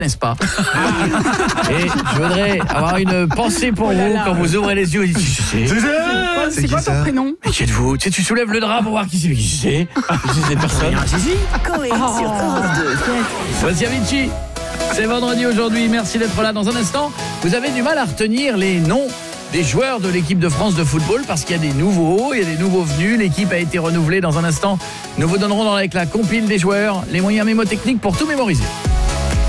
n'est-ce pas? Et je voudrais avoir une pensée pour vous quand vous ouvrez les yeux et dites C'est quoi ton prénom? mais qui êtes-vous? Tu sais, tu soulèves le drap pour voir qui c'est cette personne. Coé sur Europe 2. Voici Avicii. C'est vendredi aujourd'hui, merci d'être là. Dans un instant, vous avez du mal à retenir les noms des joueurs de l'équipe de France de football parce qu'il y a des nouveaux, il y a des nouveaux venus. L'équipe a été renouvelée. Dans un instant, nous vous donnerons avec la compile des joueurs les moyens mémotechniques pour tout mémoriser.